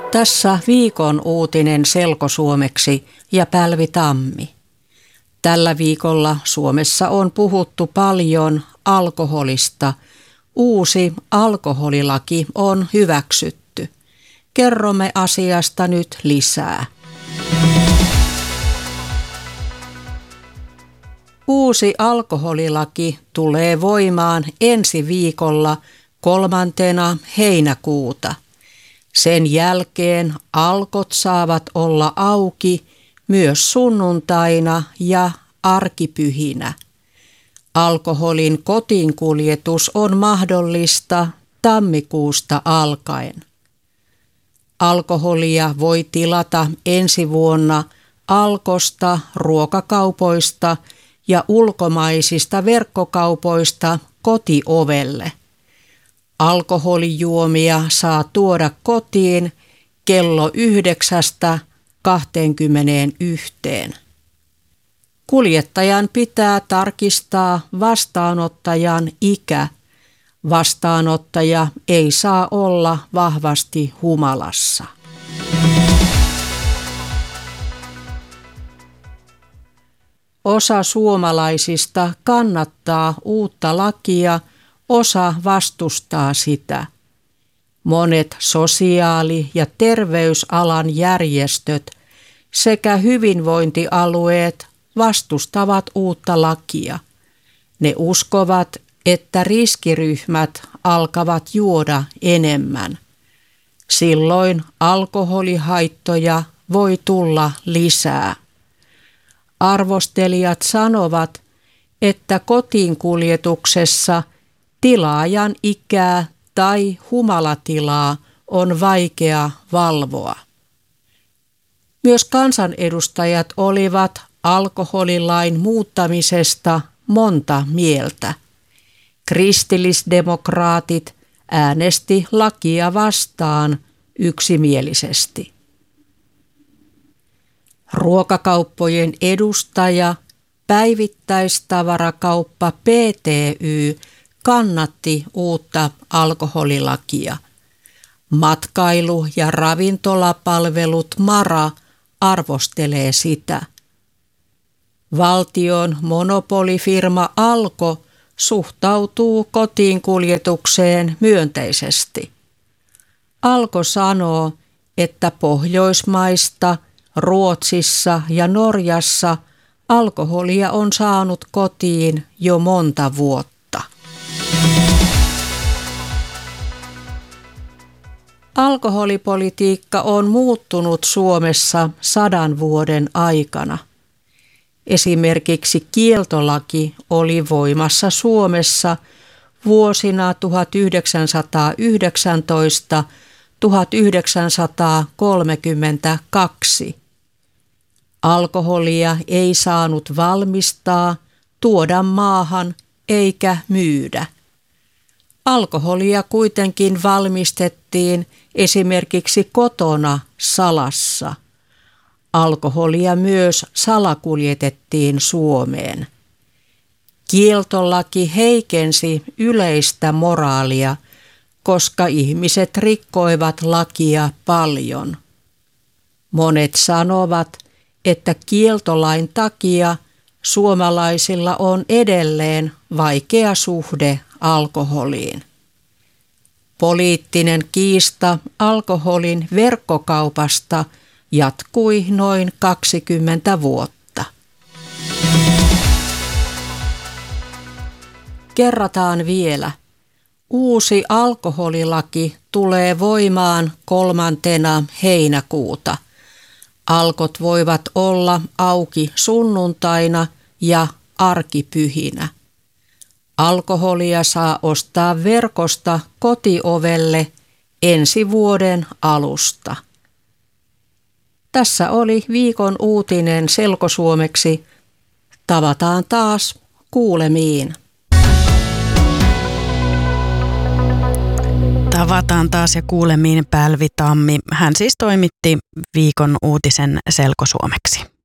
Tässä viikon uutinen selkosuomeksi ja Pälvi Tammi. Tällä viikolla Suomessa on puhuttu paljon alkoholista. Uusi alkoholilaki on hyväksytty. Kerromme asiasta nyt lisää. Uusi alkoholilaki tulee voimaan ensi viikolla 3. heinäkuuta. Sen jälkeen Alkot saavat olla auki myös sunnuntaina ja arkipyhinä. Alkoholin kotiinkuljetus on mahdollista tammikuusta alkaen. Alkoholia voi tilata ensi vuonna Alkosta, ruokakaupoista ja ulkomaisista verkkokaupoista kotiovelle. Alkoholijuomia saa tuoda kotiin kello 9:21. Kuljettajan pitää tarkistaa vastaanottajan ikä. Vastaanottaja ei saa olla vahvasti humalassa. Osa suomalaisista kannattaa uutta lakia, osa vastustaa sitä. Monet sosiaali- ja terveysalan järjestöt sekä hyvinvointialueet vastustavat uutta lakia. Ne uskovat, että riskiryhmät alkavat juoda enemmän. Silloin alkoholihaittoja voi tulla lisää. Arvostelijat sanovat, että kotiinkuljetuksessa tilaajan ikää tai humalatilaa on vaikea valvoa. Myös kansanedustajat olivat alkoholilain muuttamisesta monta mieltä. Kristillisdemokraatit äänesti lakia vastaan yksimielisesti. Ruokakauppojen edustaja, päivittäistavarakauppa PTY, kannatti uutta alkoholilakia. Matkailu- ja ravintolapalvelut MaRa arvostelee sitä. Valtion monopolifirma Alko suhtautuu kotiinkuljetukseen myönteisesti. Alko sanoo, että Pohjoismaista, Ruotsissa ja Norjassa alkoholia on saanut kotiin jo monta vuotta. Alkoholipolitiikka on muuttunut Suomessa 100 vuoden aikana. Esimerkiksi kieltolaki oli voimassa Suomessa vuosina 1919–1932. Alkoholia ei saanut valmistaa, tuoda maahan eikä myydä. Alkoholia kuitenkin valmistettiin esimerkiksi kotona salassa. Alkoholia myös salakuljetettiin Suomeen. Kieltolaki heikensi yleistä moraalia, koska ihmiset rikkoivat lakia paljon. Monet sanovat, että kieltolain takia suomalaisilla on edelleen vaikea suhde alkoholiin. Poliittinen kiista alkoholin verkkokaupasta jatkui noin 20 vuotta. Kerrataan vielä. Uusi alkoholilaki tulee voimaan 3. heinäkuuta. Alkot voivat olla auki sunnuntaina ja arkipyhinä. Alkoholia saa ostaa verkosta kotiovelle ensi vuoden alusta. Tässä oli viikon uutinen selkosuomeksi. Tavataan taas kuulemiin. Tavataan taas ja kuulemiin Pälvi Tammi. Hän siis toimitti viikon uutisen selkosuomeksi.